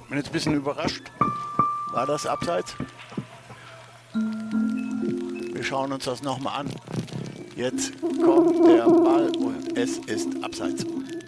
Bin jetzt ein bisschen überrascht. War das abseits? Wir schauen uns das nochmal an. Jetzt kommt der Ball und es ist abseits.